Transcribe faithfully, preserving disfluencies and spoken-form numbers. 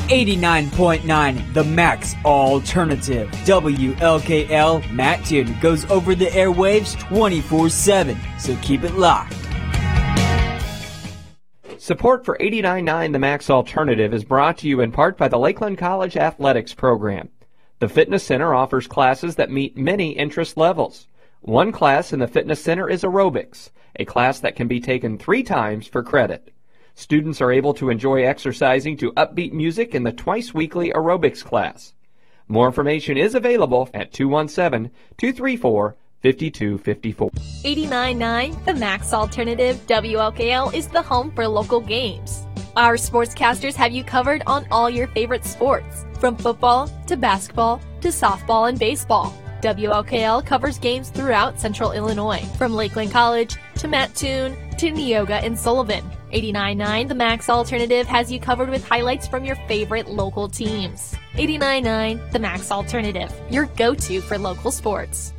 eighty-nine point nine, The Max Alternative. W L K L Mattoon goes over the airwaves twenty-four seven, so keep it locked. Support for eighty-nine point nine The Max Alternative is brought to you in part by the Lakeland College Athletics Program. The Fitness Center offers classes that meet many interest levels. One class in the Fitness Center is aerobics, a class that can be taken three times for credit. Students are able to enjoy exercising to upbeat music in the twice-weekly aerobics class. More information is available at two one seven, two three four, five two five four. eighty-nine point nine The Max Alternative W L K L is the home for local games. Our sportscasters have you covered on all your favorite sports, from football to basketball to softball and baseball. W L K L covers games throughout Central Illinois, from Lakeland College to Mattoon to Neoga and Sullivan. eighty-nine point nine The Max Alternative has you covered with highlights from your favorite local teams. eighty-nine point nine The Max Alternative, your go-to for local sports.